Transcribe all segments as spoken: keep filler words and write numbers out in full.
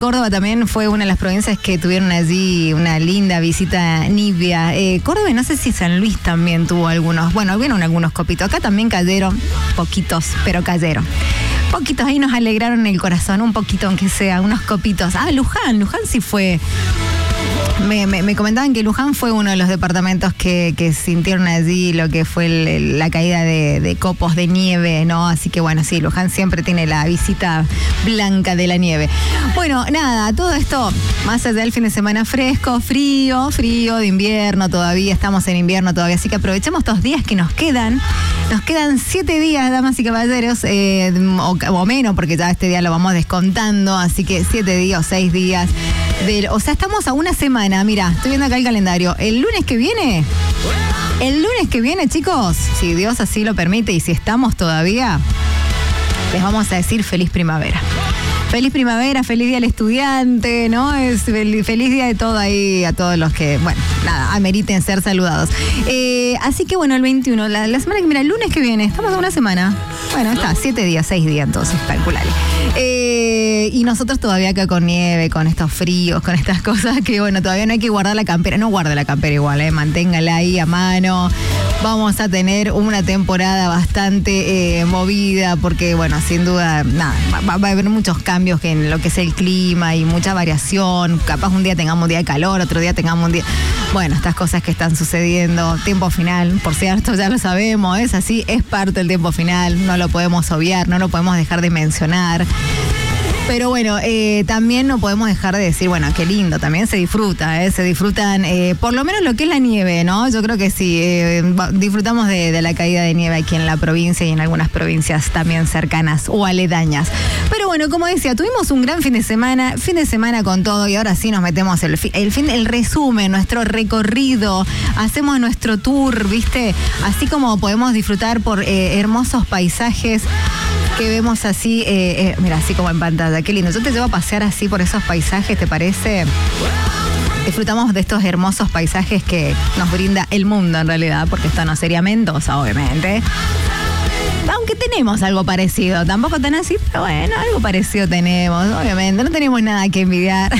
Córdoba también fue una de las provincias que tuvieron allí una linda visita nibia. Eh, Córdoba, y no sé si San Luis también tuvo algunos. Bueno, vieron algunos copitos. Acá también cayeron, poquitos, pero cayeron. Poquitos, ahí nos alegraron el corazón, un poquito aunque sea, unos copitos. Ah, Luján, Luján sí fue... Me, me, me comentaban que Luján fue uno de los departamentos que, que sintieron allí lo que fue el, el, la caída de, de copos de nieve, ¿no? Así que bueno, sí, Luján siempre tiene la visita blanca de la nieve. Bueno, nada, todo esto, más allá del fin de semana fresco, frío, frío de invierno todavía, estamos en invierno todavía, así que aprovechemos estos días que nos quedan. Nos quedan siete días, damas y caballeros, eh, o, o menos, porque ya este día lo vamos descontando, así que siete días o seis días. De, o sea, estamos a una semana, mira, estoy viendo acá el calendario. El lunes que viene, el lunes que viene, chicos, si Dios así lo permite y si estamos todavía, les vamos a decir feliz primavera. Feliz primavera, feliz día al estudiante, ¿no? Es feliz, feliz día de todo ahí, a todos los que, bueno, nada, ameriten ser saludados. Eh, así que bueno, el veintiuno, la, la semana que, mira, el lunes que viene, estamos a una semana. Bueno, está, siete días, seis días entonces, calculale. Eh, y nosotros todavía acá con nieve, con estos fríos, con estas cosas que, bueno, todavía no hay que guardar la campera. No guarde la campera igual, ¿eh? Manténgala ahí a mano. Vamos a tener una temporada bastante eh, movida porque, bueno, sin duda, nada, va, va a haber muchos cambios que en lo que es el clima y mucha variación. Capaz un día tengamos un día de calor, otro día tengamos un día... Bueno, estas cosas que están sucediendo. Tiempo final, por cierto, ya lo sabemos, es así, es parte del tiempo final, no lo podemos obviar, no lo podemos dejar de mencionar. Pero bueno, eh, también no podemos dejar de decir, bueno, qué lindo, también se disfruta, ¿eh? Se disfrutan, eh, por lo menos lo que es la nieve, ¿no? Yo creo que sí, eh, disfrutamos de, de la caída de nieve aquí en la provincia y en algunas provincias también cercanas o aledañas. Pero bueno, como decía, tuvimos un gran fin de semana, fin de semana con todo, y ahora sí nos metemos el, fi- el fin, el resumen, nuestro recorrido, hacemos nuestro tour, ¿viste? Así como podemos disfrutar por eh, hermosos paisajes que vemos así, eh, eh, mira, así como en pantalla, qué lindo. Yo te llevo a pasear así por esos paisajes, ¿te parece? Disfrutamos de estos hermosos paisajes que nos brinda el mundo en realidad, porque esto no sería Mendoza, obviamente. Aunque tenemos algo parecido, tampoco tan así, pero bueno, algo parecido tenemos, obviamente, no tenemos nada que envidiar.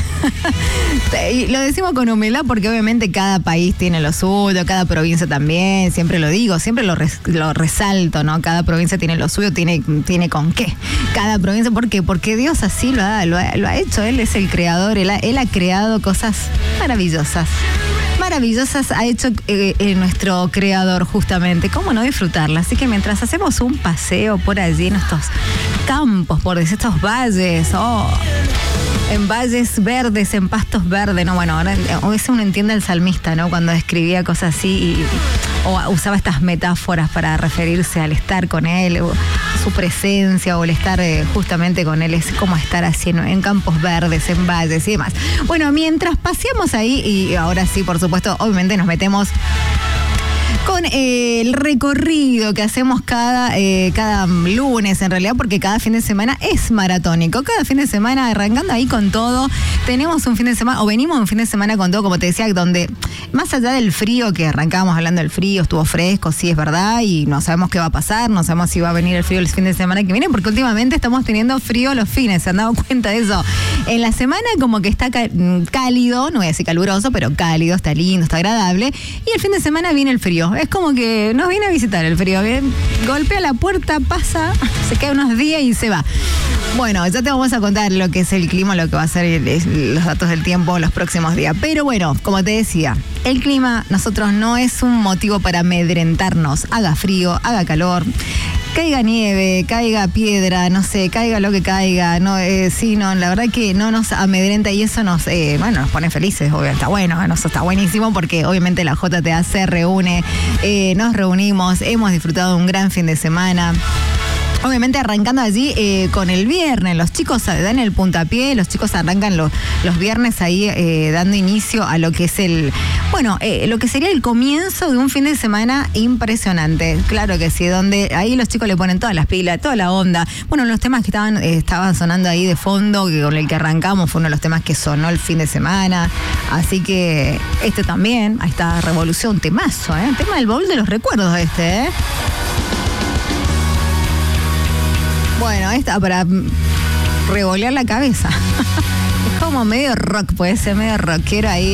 Y lo decimos con humildad porque obviamente cada país tiene lo suyo, cada provincia también, siempre lo digo, siempre lo, res, lo resalto, ¿no? Cada provincia tiene lo suyo, tiene, tiene con qué. Cada provincia, ¿por qué? Porque Dios así lo ha, lo ha, lo ha hecho, Él es el creador, Él ha, él ha creado cosas maravillosas. Maravillosas ha hecho eh, eh, nuestro creador justamente, ¿cómo no disfrutarla? Así que mientras hacemos un paseo por allí en estos campos, por estos valles, oh, en valles verdes, en pastos verdes, no, bueno, ahora a veces uno entiende al salmista, ¿no? Cuando escribía cosas así y, o usaba estas metáforas para referirse al estar con él, o su presencia o el estar eh, justamente con él, es como estar así en, en campos verdes, en valles y demás. Bueno, mientras paseamos ahí, y ahora sí, por supuesto, obviamente nos metemos con eh, el recorrido que hacemos cada, eh, cada lunes, en realidad, porque cada fin de semana es maratónico. Cada fin de semana, arrancando ahí con todo, tenemos un fin de semana, o venimos un fin de semana con todo, como te decía, donde más allá del frío, que arrancábamos hablando del frío, estuvo fresco, sí es verdad, y no sabemos qué va a pasar, no sabemos si va a venir el frío el fin de semana que viene, porque últimamente estamos teniendo frío los fines, ¿se han dado cuenta de eso? En la semana como que está cálido, no voy a decir caluroso, pero cálido, está lindo, está agradable, y el fin de semana viene el frío. Es como que nos viene a visitar el frío, ¿bien? Golpea la puerta, pasa, se queda unos días y se va. Bueno, ya te vamos a contar lo que es el clima, lo que va a ser el, los datos del tiempo los próximos días. Pero bueno, como te decía, el clima nosotros no es un motivo para amedrentarnos. Haga frío, haga calor, caiga nieve, caiga piedra, no sé, caiga lo que caiga, no, eh, sí, no, la verdad que no nos amedrenta y eso nos, eh, bueno, nos pone felices, obviamente, está bueno, nos está buenísimo porque obviamente la J T A se reúne, eh, nos reunimos, hemos disfrutado de un gran fin de semana. Obviamente arrancando allí eh, con el viernes, los chicos dan el puntapié, los chicos arrancan lo, los viernes ahí eh, dando inicio a lo que es el, bueno, eh, lo que sería el comienzo de un fin de semana impresionante, claro que sí, donde ahí los chicos le ponen todas las pilas, toda la onda. Bueno, los temas que estaban, eh, estaban sonando ahí de fondo, que con el que arrancamos fue uno de los temas que sonó el fin de semana, así que este también, ahí está Revolución, temazo, ¿eh? Tema del baúl de los recuerdos este, ¿eh? Bueno, esta para revolear la cabeza. Es como medio rock, puede ser medio rockero ahí.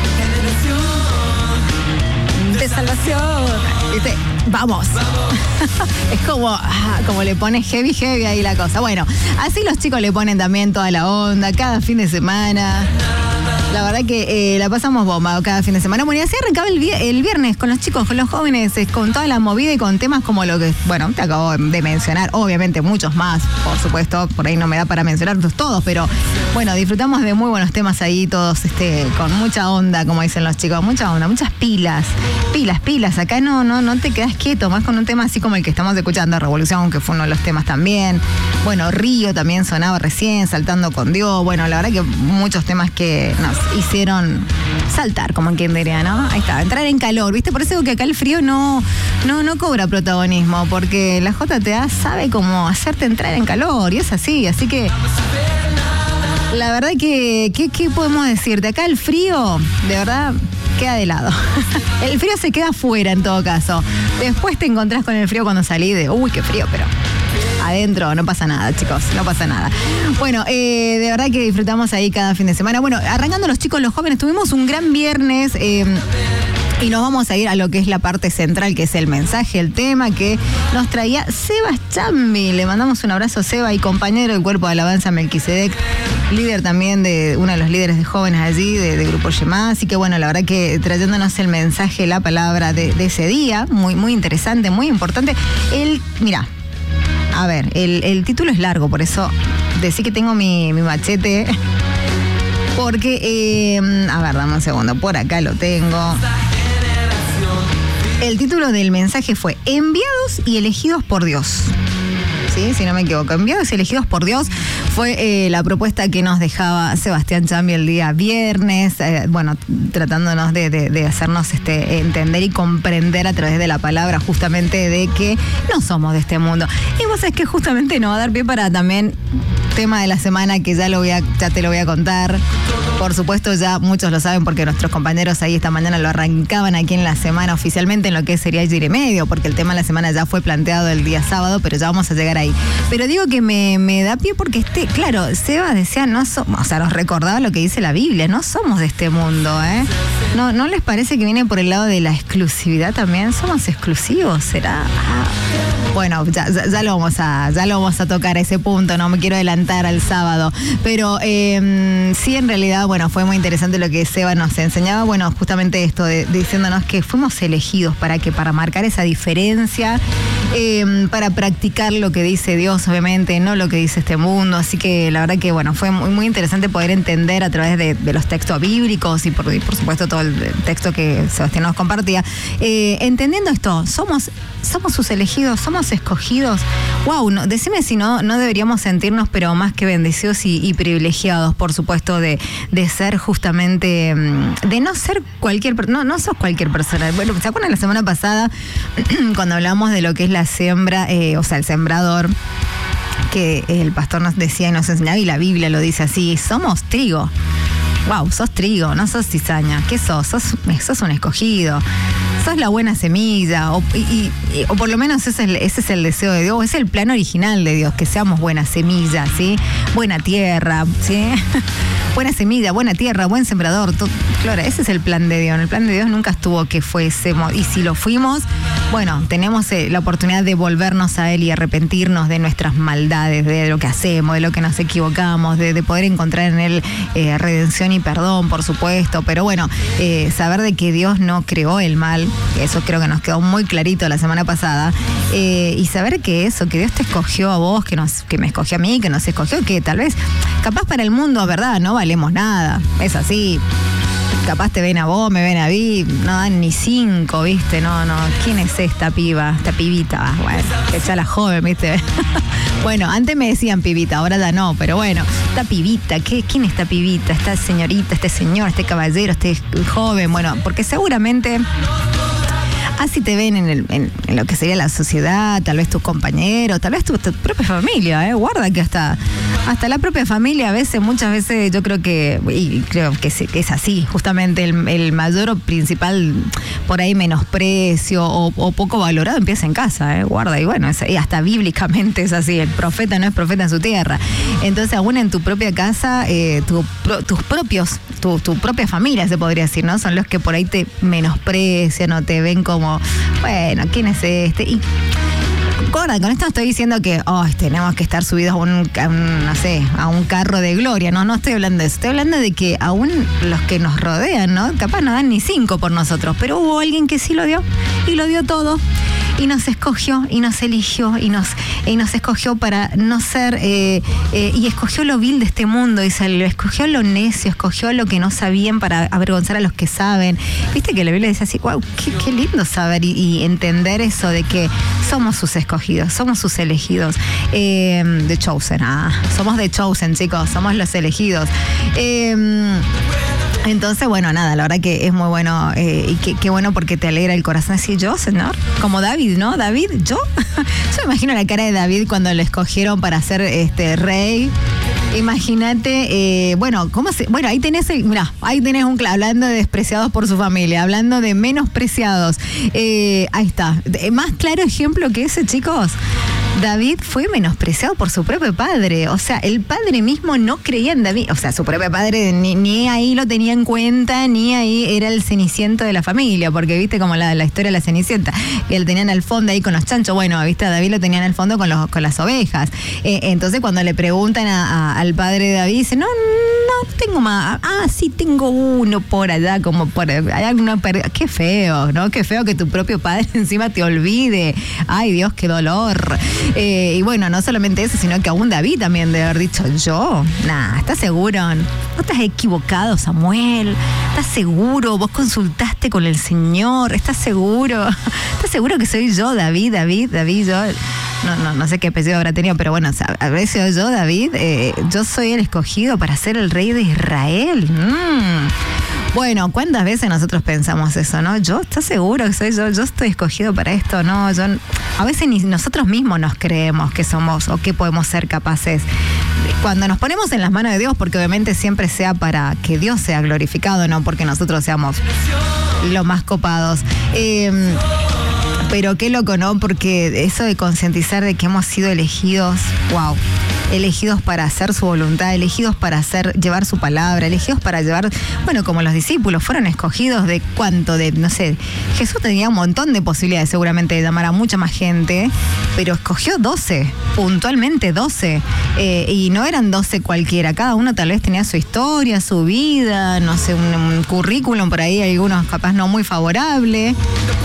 De salvación. ¿Viste? Vamos. Es como, ah, como le pone heavy, heavy ahí la cosa. Bueno, así los chicos le ponen también toda la onda, cada fin de semana. La verdad que eh, la pasamos bomba cada fin de semana. Bueno, y así arrancaba el, el viernes con los chicos, con los jóvenes, eh, con toda la movida y con temas como lo que, bueno, te acabo de mencionar. Obviamente muchos más, por supuesto, por ahí no me da para mencionarlos todos, pero bueno, disfrutamos de muy buenos temas ahí, todos este, con mucha onda, como dicen los chicos, mucha onda, muchas pilas, pilas, pilas. Acá no, no, no te quedas quieto, más con un tema así como el que estamos escuchando, Revolución, que fue uno de los temas también. Bueno, Río también sonaba recién, Saltando con Dios. Bueno, la verdad que muchos temas que nos hicieron saltar, como quien diría, ¿no? Ahí está, entrar en calor, ¿viste? Por eso digo que acá el frío no, no, no cobra protagonismo, porque la J T A sabe cómo hacerte entrar en calor, y es así, así que la verdad que, ¿qué, qué podemos decirte? Acá el frío, de verdad, queda de lado. El frío se queda afuera en todo caso. Después te encontrás con el frío cuando salís de, uy, qué frío, pero adentro no pasa nada, chicos, no pasa nada. Bueno, eh, de verdad que disfrutamos ahí cada fin de semana. Bueno, arrancando los chicos, los jóvenes, tuvimos un gran viernes eh, y nos vamos a ir a lo que es la parte central, que es el mensaje, el tema que nos traía Sebas Chambi. Le mandamos un abrazo a Seba y compañero del Cuerpo de Alabanza Melquisedec, líder también de uno de los líderes de jóvenes allí, de, de Grupo Yemá. Así que bueno, la verdad que trayéndonos el mensaje, la palabra de, de ese día, muy, muy interesante, muy importante. El, mira, a ver, el, el título es largo, por eso decí que tengo mi, mi machete. Porque, eh, a ver, dame un segundo, por acá lo tengo. El título del mensaje fue Enviados y elegidos por Dios. ¿Sí? Si no me equivoco, enviados y elegidos por Dios fue eh, la propuesta que nos dejaba Sebastián Chambi el día viernes, eh, bueno, tratándonos de, de, de hacernos este, entender y comprender a través de la palabra justamente de que no somos de este mundo. Y vos sabés que justamente nos va a dar pie para también tema de la semana que ya lo voy a, ya te lo voy a contar. Por supuesto, ya muchos lo saben porque nuestros compañeros ahí esta mañana lo arrancaban aquí en la semana oficialmente en lo que sería Gire Medio, porque el tema de la semana ya fue planteado el día sábado, pero ya vamos a llegar ahí. Pero digo que me, me da pie porque este, claro, Seba decía, no somos, o sea, nos recordaba lo que dice la Biblia, no somos de este mundo, ¿eh? ¿No, no les parece que viene por el lado de la exclusividad también? ¿Somos exclusivos? ¿Será? Ah. Bueno, ya, ya, ya, lo vamos a, ya lo vamos a tocar a ese punto, no me quiero adelantar al sábado. Pero eh, sí, en realidad, bueno, fue muy interesante lo que Seba nos enseñaba. Bueno, justamente esto, de, de diciéndonos que fuimos elegidos para que para marcar esa diferencia, eh, para practicar lo que dice Dios, obviamente, no lo que dice este mundo. Así que la verdad que, bueno, fue muy, muy interesante poder entender a través de, de los textos bíblicos y por, y por supuesto todo el texto que Sebastián nos compartía. Eh, entendiendo esto, somos... Somos sus elegidos, somos escogidos. Wow, no, decime si no, no deberíamos sentirnos, pero más que bendecidos y, y privilegiados, por supuesto, de, de ser justamente, de no ser cualquier, no, no sos cualquier persona. Bueno, ¿se acuerdan la semana pasada cuando hablamos de lo que es la siembra, eh, o sea, el sembrador? Que el pastor nos decía y nos enseñaba, y la Biblia lo dice así, somos trigo. Wow, sos trigo, no sos cizaña. ¿Qué sos? Sos, sos un escogido. Sos la buena semilla, o, y, y, o por lo menos ese es, el, ese es el deseo de Dios, es el plan original de Dios, que seamos buena semilla, ¿sí? Buena tierra, ¿sí? Buena semilla, buena tierra, buen sembrador. Todo, claro, ese es el plan de Dios. El plan de Dios nunca estuvo que fuésemos, y si lo fuimos, bueno, tenemos eh, la oportunidad de volvernos a Él y arrepentirnos de nuestras maldades, de lo que hacemos, de lo que nos equivocamos, de, de poder encontrar en Él eh, redención y perdón, por supuesto. Pero bueno, eh, saber de que Dios no creó el mal, eso creo que nos quedó muy clarito la semana pasada, eh, y saber que eso, que Dios te escogió a vos, que, nos, que me escogió a mí, que nos escogió, que tal vez, capaz para el mundo, ¿verdad? No valemos nada, es así. Capaz te ven a vos, me ven a mí, no dan ni cinco, ¿viste? No, no, ¿quién es esta piba? Esta pibita, bueno, que ya la joven, ¿viste? Bueno, antes me decían pibita, ahora ya no, pero bueno, esta pibita, ¿qué, ¿quién es esta pibita? Esta señorita, este señor, este caballero, este joven, bueno, porque seguramente así te ven en, el, en, en lo que sería la sociedad, tal vez tus compañeros, tal vez tu, tu propia familia, ¿eh? Guarda que hasta, hasta la propia familia a veces, muchas veces yo creo que, y creo que es, que es así, justamente el, el mayor o principal por ahí menosprecio o, o poco valorado empieza en casa, ¿eh? Guarda, y bueno, es, y hasta bíblicamente es así, el profeta no es profeta en su tierra. Entonces aún en tu propia casa, eh, tu, pro, tus propios, tu, tu propia familia se podría decir, ¿no? Son los que por ahí te menosprecian o te ven como, bueno, ¿quién es este? Y Gorda, con esto no estoy diciendo que oh, tenemos que estar subidos a un, a un, no sé, a un carro de gloria. No, no estoy hablando de eso. Estoy hablando de que aún los que nos rodean, ¿no? Capaz no dan ni cinco por nosotros, pero hubo alguien que sí lo dio y lo dio todo. Y nos escogió, y nos eligió, y nos, y nos escogió para no ser, eh, eh, y escogió lo vil de este mundo, y salió, escogió lo necio, escogió lo que no sabían para avergonzar a los que saben. Viste que la Biblia dice así, wow, qué, qué lindo saber y, y entender eso de que somos sus escogidos, somos sus elegidos. Eh, The Chosen, ah, somos The Chosen, chicos, somos los elegidos. Eh, Entonces, bueno, nada, la verdad que es muy bueno eh, y qué, qué bueno porque te alegra el corazón. Así yo, señor, como David, ¿no? David, yo, yo me imagino la cara de David cuando lo escogieron para ser este rey. Imagínate, eh, bueno, ¿cómo se? Bueno, ahí tenés, el, mirá, ahí tenés un, hablando de despreciados por su familia, hablando de menospreciados. Eh, ahí está. Más claro ejemplo que ese, chicos. David fue menospreciado por su propio padre. O sea, el padre mismo no creía en David. O sea, su propio padre ni, ni ahí lo tenía en cuenta, ni ahí era el ceniciento de la familia. Porque viste como la, la historia de la cenicienta, que lo tenían al fondo ahí con los chanchos. Bueno, viste, a David lo tenían al fondo con, los, con las ovejas. Eh, entonces, cuando le preguntan a, a, al padre de David, dice, no, no tengo más. Ah, sí, tengo uno por allá, como por hay alguna per... Qué feo, ¿no? Qué feo que tu propio padre encima te olvide. Ay, Dios, qué dolor. Eh, y bueno, no solamente eso, sino que aún David también debe haber dicho, yo, nah, ¿estás seguro? ¿No te has equivocado, Samuel? ¿Estás seguro? ¿Vos consultaste con el Señor? ¿Estás seguro? ¿Estás seguro que soy yo, David, David, David, yo? No, no, no sé qué apellido habrá tenido, pero bueno, a ver si yo, David, eh, yo soy el escogido para ser el rey de Israel. Mm. Bueno, ¿cuántas veces nosotros pensamos eso, no? Yo, ¿estás seguro que soy yo? Yo estoy escogido para esto, ¿no? Yo, a veces ni nosotros mismos nos creemos que somos o que podemos ser capaces. Cuando nos ponemos en las manos de Dios, porque obviamente siempre sea para que Dios sea glorificado, no porque nosotros seamos los más copados. Eh, pero qué loco, ¿no? Porque eso de concientizar de que hemos sido elegidos, wow. Elegidos para hacer su voluntad, elegidos para hacer, llevar su palabra, elegidos para llevar, bueno, como los discípulos, fueron escogidos de cuánto, de, no sé, Jesús tenía un montón de posibilidades seguramente de llamar a mucha más gente, pero escogió doce, puntualmente doce, eh, y no eran doce cualquiera, cada uno tal vez tenía su historia, su vida, no sé, un, un currículum por ahí, algunos capaz no muy favorable.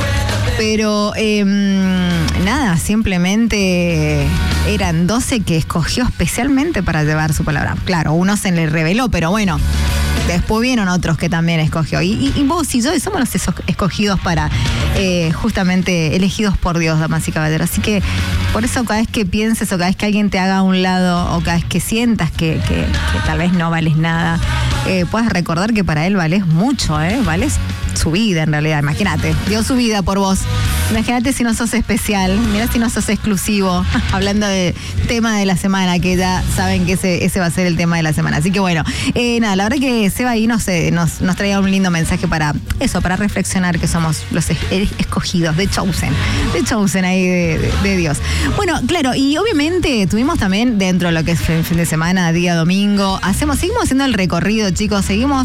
Pero eh, nada, simplemente eran doce que escogió especialmente para llevar su palabra. Claro, uno se le reveló, pero bueno, después vieron otros que también escogió. Y, y, y vos y yo somos los escogidos para, eh, justamente, elegidos por Dios, damas y caballeros. Así que por eso cada vez que pienses o cada vez que alguien te haga a un lado o cada vez que sientas que, que, que tal vez no vales nada, eh, puedas recordar que para Él vales mucho, ¿eh? Vales su vida en realidad, imagínate, dio su vida por vos. Imagínate si no sos especial, mirá si no sos exclusivo, hablando de tema de la semana, que ya saben que ese, ese va a ser el tema de la semana. Así que bueno, eh, nada, la verdad que Seba ahí nos, eh, nos, nos traía un lindo mensaje para eso, para reflexionar que somos los escogidos, de Chosen, de Chosen ahí de, de, de Dios. Bueno, claro, y obviamente tuvimos también dentro de lo que es fin de semana, día domingo, hacemos, seguimos haciendo el recorrido, chicos, seguimos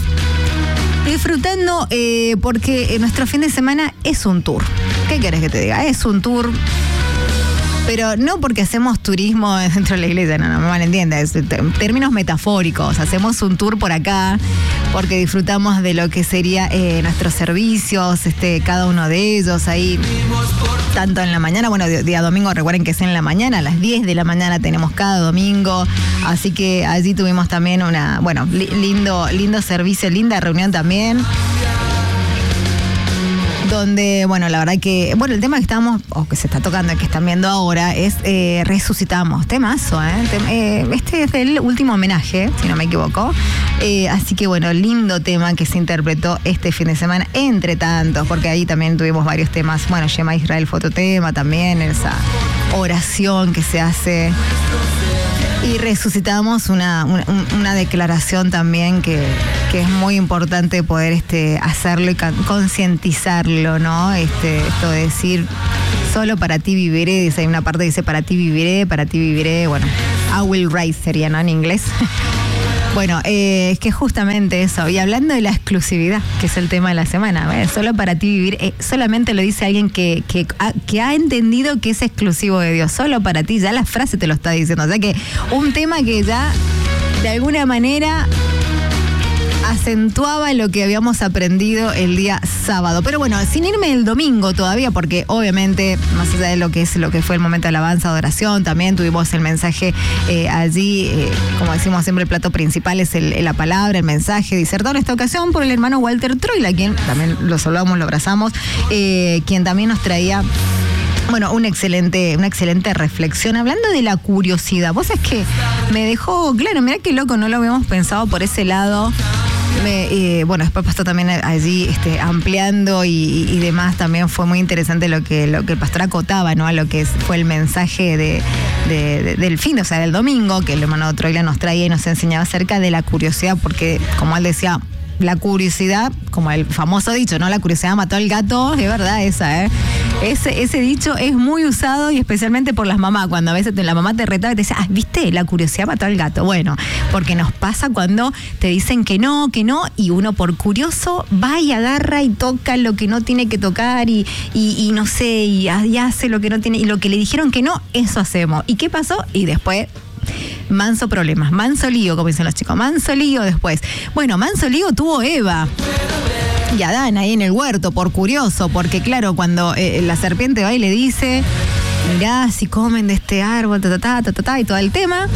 disfrutando eh, porque nuestro fin de semana es un tour. ¿Qué querés que te diga? Es un tour, pero no porque hacemos turismo dentro de la iglesia, no, no me malentiendas, términos metafóricos, hacemos un tour por acá porque disfrutamos de lo que sería eh, nuestros servicios, este, cada uno de ellos ahí, tanto en la mañana, bueno, día domingo, recuerden que es en la mañana, a las diez de la mañana tenemos cada domingo, así que allí tuvimos también una, bueno, li- lindo, lindo servicio, linda reunión también, donde, bueno, la verdad que, bueno, el tema que estamos, o que se está tocando, que están viendo ahora, es eh, Resucitamos, temazo, ¿eh? Tem- eh este es el último homenaje, si no me equivoco, eh, así que, bueno, lindo tema que se interpretó este fin de semana, entre tantos, porque ahí también tuvimos varios temas, bueno, Shema Israel fue otro tema también, esa oración que se hace Y resucitamos una, una, una declaración también que, que es muy importante poder este, hacerlo y concientizarlo, ¿no? Este, esto de decir, solo para ti viviré, dice, hay una parte que dice, para ti viviré, para ti viviré, bueno, I will rise sería, ¿no? En inglés. Bueno, eh, es que justamente eso, y hablando de la exclusividad, que es el tema de la semana, ¿ves? Solo para ti vivir, eh, solamente lo dice alguien que, que, ha, que ha entendido que es exclusivo de Dios, solo para ti, ya la frase te lo está diciendo, o sea que un tema que ya de alguna manera acentuaba lo que habíamos aprendido el día sábado. Pero bueno, sin irme el domingo todavía, porque obviamente, más allá de lo que es lo que fue el momento de alabanza, adoración, también tuvimos el mensaje eh, allí, eh, como decimos siempre, el plato principal es el, la palabra, el mensaje, disertado en esta ocasión por el hermano Walter Troila, quien también lo saludamos, lo abrazamos, eh, quien también nos traía... Bueno, una excelente, una excelente reflexión. Hablando de la curiosidad, vos es que me dejó, claro, mirá qué loco, no lo habíamos pensado por ese lado. Me, eh, bueno, después pasó también allí este, ampliando y, y demás. También fue muy interesante lo que, lo que el pastor acotaba, ¿no? A lo que fue el mensaje de, de, de, del fin, o sea, del domingo, que el hermano Troila nos traía y nos enseñaba acerca de la curiosidad, porque, como él decía, la curiosidad, como el famoso dicho, ¿no? La curiosidad mató al gato, es verdad esa, ¿eh? Ese, ese dicho es muy usado y especialmente por las mamás, cuando a veces te, la mamá te retaba y te dice, ah, ¿viste? La curiosidad mató al gato. Bueno, porque nos pasa cuando te dicen que no, que no, y uno por curioso va y agarra y toca lo que no tiene que tocar y, y, y no sé, y, y hace lo que no tiene, y lo que le dijeron que no, eso hacemos. ¿Y qué pasó? Y después... manso problemas, manso lío, como dicen los chicos, manso lío después. Bueno, manso lío tuvo Eva y Adán ahí en el huerto, por curioso, porque claro, cuando eh, la serpiente va y le dice, mirá, si comen de este árbol, ta, ta, ta, ta, ta, ta, y todo el tema...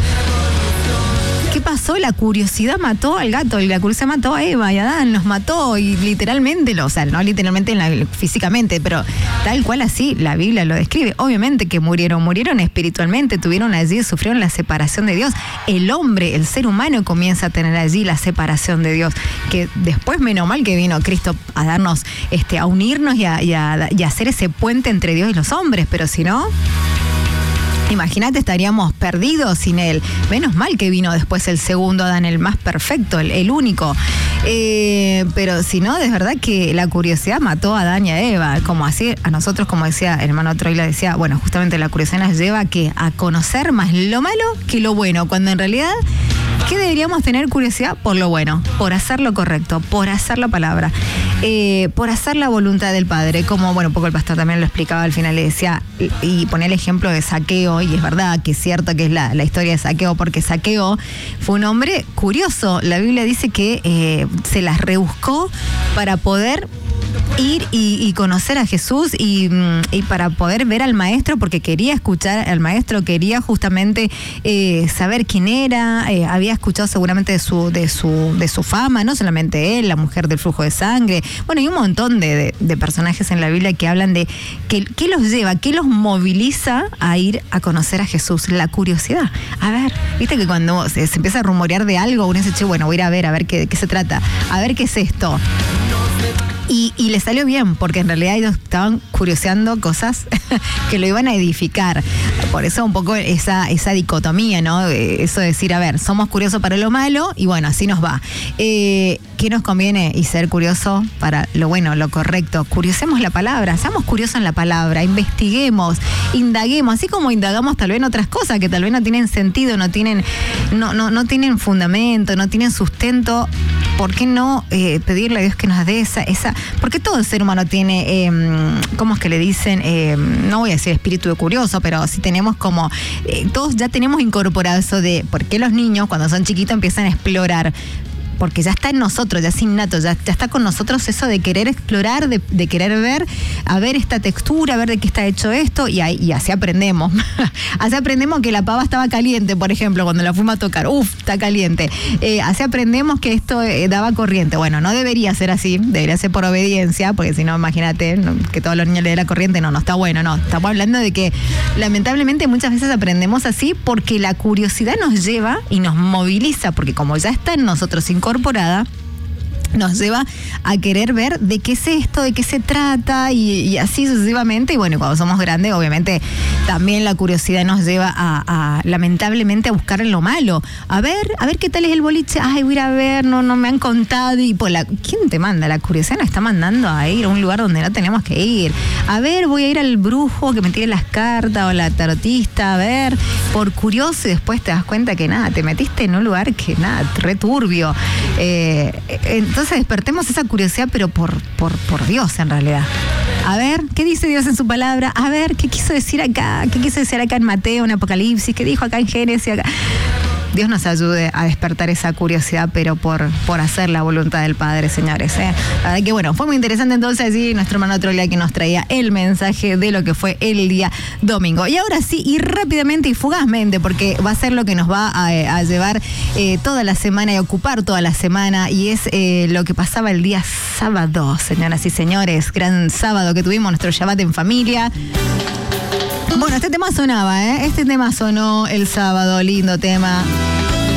¿Qué pasó? La curiosidad mató al gato, y la curiosidad mató a Eva y a Adán, los mató, y literalmente, o sea, no literalmente en la, físicamente, pero tal cual así la Biblia lo describe. Obviamente que murieron, murieron espiritualmente, tuvieron allí, sufrieron la separación de Dios. El hombre, el ser humano comienza a tener allí la separación de Dios, que después, menos mal que vino Cristo a darnos, este, a unirnos y a, y a, y a hacer ese puente entre Dios y los hombres, pero si no... Imagínate, estaríamos perdidos sin él. Menos mal que vino después el segundo Adán, el más perfecto, el, el único. Eh, pero si no, es verdad que la curiosidad mató a Adán y a Eva. Como así, a nosotros, como decía el hermano Troila, decía, bueno, justamente la curiosidad nos lleva que a conocer más lo malo que lo bueno, cuando en realidad... ¿Qué deberíamos tener curiosidad? Por lo bueno, por hacer lo correcto, por hacer la palabra, eh, por hacer la voluntad del Padre. Como, bueno, un poco el pastor también lo explicaba al final, le decía, y, y ponía el ejemplo de Zaqueo, y es verdad que es cierto que es la, la historia de Zaqueo, porque Zaqueo fue un hombre curioso. La Biblia dice que eh, se las rebuscó para poder... ir y, y conocer a Jesús y, y para poder ver al maestro, porque quería escuchar al maestro, quería justamente eh, saber quién era, eh, había escuchado seguramente de su, de su, de su fama, no solamente él, la mujer del flujo de sangre, bueno, y un montón de, de, de personajes en la Biblia que hablan de que, qué los lleva, qué los moviliza a ir a conocer a Jesús, la curiosidad. A ver, viste que cuando se, se empieza a rumorear de algo, uno dice, che, bueno, voy a ir a ver, a ver qué, qué se trata, a ver qué es esto. Y, y le salió bien, porque en realidad ellos estaban curioseando cosas que lo iban a edificar. Por eso un poco esa, esa dicotomía, ¿no? Eso de decir, a ver, somos curiosos para lo malo y bueno, así nos va. Eh, ¿Qué nos conviene? Y ser curioso para lo bueno, lo correcto. Curiosemos la palabra, seamos curiosos en la palabra, investiguemos, indaguemos, así como indagamos tal vez en otras cosas que tal vez no tienen sentido, no tienen, no, no, no tienen fundamento, no tienen sustento. ¿Por qué no eh, pedirle a Dios que nos dé esa, esa? Porque todo el ser humano tiene, eh, ¿cómo es que le dicen? Eh, no voy a decir espíritu de curioso, pero sí tenemos como, eh, todos ya tenemos incorporado eso de, ¿por qué los niños cuando son chiquitos empiezan a explorar? Porque ya está en nosotros, ya es innato, ya, ya está con nosotros eso de querer explorar, de, de querer ver, a ver esta textura, a ver de qué está hecho esto, y, ahí, y así aprendemos. Así aprendemos que la pava estaba caliente, por ejemplo, cuando la fuimos a tocar. Uf, está caliente. Eh, así aprendemos que esto eh, daba corriente. Bueno, no debería ser así, debería ser por obediencia, porque si no, imagínate no, que todos los niños le den la corriente, no, no está bueno, no. Estamos hablando de que lamentablemente muchas veces aprendemos así porque la curiosidad nos lleva y nos moviliza, porque como ya está en nosotros incorporada, nos lleva a querer ver de qué es esto, de qué se trata y, y así sucesivamente. Y bueno, cuando somos grandes, obviamente también la curiosidad nos lleva a, a lamentablemente a buscar en lo malo. A ver, a ver qué tal es el boliche. Ay, voy a ir a ver, no, no me han contado. Y pues la, ¿quién te manda? La curiosidad nos está mandando a ir a un lugar donde no tenemos que ir. A ver, voy a ir al brujo que me tire las cartas o la tarotista, a ver, por curioso, y después te das cuenta que nada, te metiste en un lugar que nada, re turbio. Eh, entonces Entonces despertemos esa curiosidad, pero por, por, por Dios en realidad. A ver, ¿qué dice Dios en su palabra? A ver, ¿qué quiso decir acá? ¿Qué quiso decir acá en Mateo, en Apocalipsis? ¿Qué dijo acá en Génesis? Acá? Dios nos ayude a despertar esa curiosidad, pero por, por hacer la voluntad del Padre, señores. ¿eh? La verdad que bueno, fue muy interesante entonces allí nuestro hermano Trolia que nos traía el mensaje de lo que fue el día domingo. Y ahora sí, y rápidamente y fugazmente, porque va a ser lo que nos va a, a llevar eh, toda la semana y a ocupar toda la semana, y es eh, lo que pasaba el día sábado, señoras y señores. Gran sábado que tuvimos, nuestro Shabbat en familia. Bueno, este tema sonaba, ¿eh? Este tema sonó el sábado, lindo tema.